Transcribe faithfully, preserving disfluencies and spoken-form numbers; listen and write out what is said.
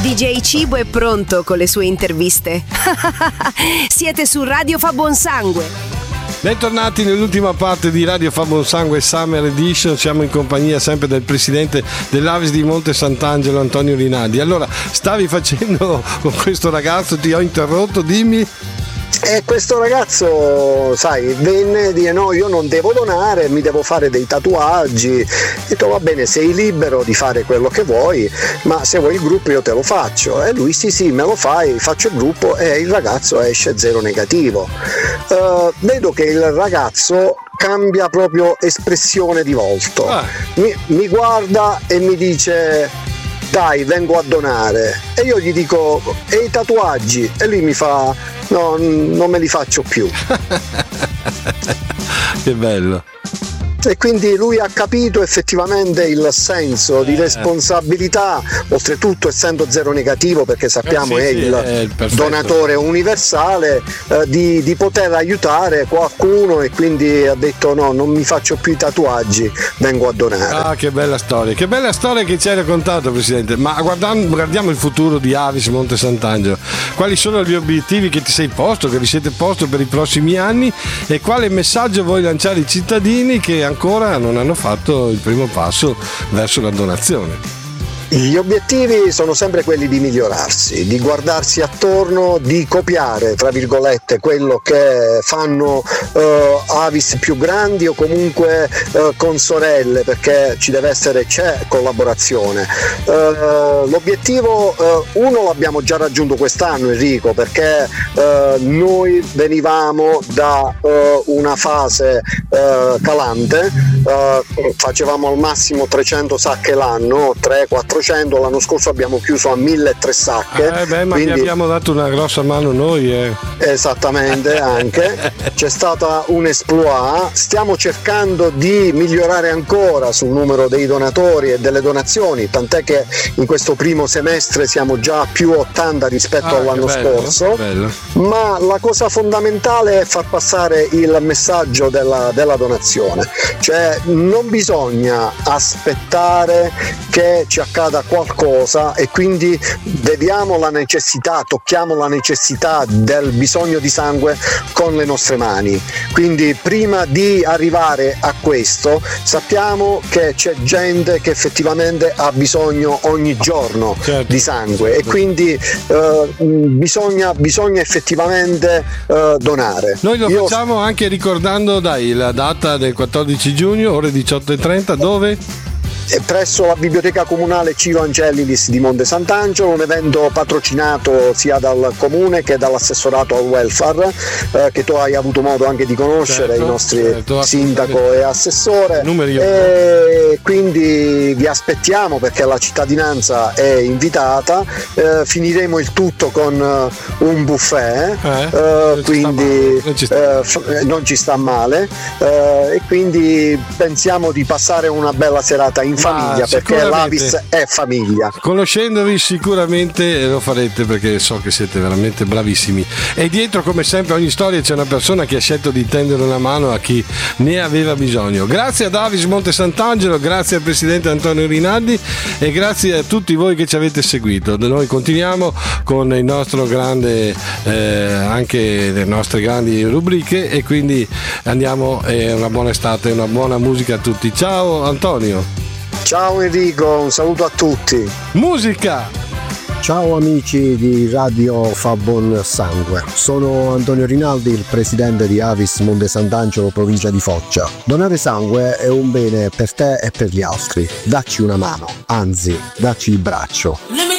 D J Cibo è pronto con le sue interviste. Siete su Radio Fa Buon Sangue. Bentornati nell'ultima parte di Radio Fa Buon Sangue Summer Edition. Siamo in compagnia sempre del presidente dell'Avis di Monte Sant'Angelo, Antonio Rinaldi. Allora, stavi facendo con questo ragazzo, ti ho interrotto, dimmi. E questo ragazzo, sai, venne a dire no, io non devo donare, mi devo fare dei tatuaggi. Ho detto va bene, sei libero di fare quello che vuoi, ma se vuoi il gruppo io te lo faccio. E lui sì sì, me lo fai, faccio il gruppo e il ragazzo esce zero negativo. Uh, vedo che il ragazzo cambia proprio espressione di volto. Ah. Mi, mi guarda e mi dice dai, vengo a donare. E io gli dico e i tatuaggi? E lui mi fa no, non me li faccio più. Che bello. E quindi lui ha capito effettivamente il senso di responsabilità, oltretutto essendo zero negativo, perché sappiamo eh sì, è, sì, il è il donatore universale, eh, di, di poter aiutare qualcuno, e quindi ha detto no, non mi faccio più i tatuaggi, vengo a donare. Ah, che bella storia, che bella storia che ci hai raccontato, Presidente. Ma guardando, guardiamo il futuro di Avis Monte Sant'Angelo. Quali sono gli obiettivi che ti sei posto, che vi siete posto per i prossimi anni, e quale messaggio vuoi lanciare ai cittadini che ancora non hanno fatto il primo passo verso la donazione? Gli obiettivi sono sempre quelli di migliorarsi, di guardarsi attorno, di copiare tra virgolette quello che fanno eh, Avis più grandi o comunque eh, consorelle, perché ci deve essere, c'è collaborazione. Eh, l'obiettivo eh, uno l'abbiamo già raggiunto quest'anno, Enrico, perché eh, noi venivamo da eh, una fase eh, calante, eh, facevamo al massimo trecento sacche l'anno, tre quattrocento. L'anno scorso abbiamo chiuso a milletrecento sacche. Eh beh, ma quindi... vi abbiamo dato una grossa mano noi. Eh. Esattamente, anche. C'è stata un exploit. Stiamo cercando di migliorare ancora sul numero dei donatori e delle donazioni, tant'è che in questo primo semestre siamo già a più ottanta rispetto ah, all'anno bello, scorso. Bello. Ma la cosa fondamentale è far passare il messaggio della, della donazione. Cioè non bisogna aspettare che ci accada qualcosa e quindi vediamo la necessità, tocchiamo la necessità del bisogno di sangue con le nostre mani. Quindi prima di arrivare a questo sappiamo che c'è gente che effettivamente ha bisogno ogni giorno certo, di sangue certo. E quindi eh, bisogna, bisogna effettivamente eh, donare. Noi lo Io... facciamo anche ricordando dai la data del quattordici giugno, ore diciotto e trenta, dove? Presso la biblioteca comunale Ciro Angelidis di Monte Sant'Angelo, un evento patrocinato sia dal comune che dall'assessorato al welfare, eh, che tu hai avuto modo anche di conoscere, certo, i nostri certo, sindaco e assessore. E quindi vi aspettiamo perché la cittadinanza è invitata. Eh, finiremo il tutto con uh, un buffet, eh, eh, quindi non ci, eh, non ci sta male, eh, e quindi pensiamo di passare una bella serata in famiglia, perché l'Avis è famiglia. Conoscendovi sicuramente lo farete, perché so che siete veramente bravissimi. E dietro, come sempre, ogni storia c'è una persona che ha scelto di tendere una mano a chi ne aveva bisogno. Grazie ad Avis Monte Sant'Angelo, grazie al presidente Antonio Rinaldi e grazie a tutti voi che ci avete seguito. Noi continuiamo con il nostro grande eh, anche le nostre grandi rubriche, e quindi andiamo, eh, una buona estate, una buona musica a tutti. Ciao Antonio. Ciao Enrico, un saluto a tutti. Musica! Ciao amici di Radio Fa Buon Sangue, sono Antonio Rinaldi, il presidente di Avis Monte Sant'Angelo, provincia di Foggia. Donare sangue è un bene per te e per gli altri. Dacci una mano, anzi, dacci il braccio.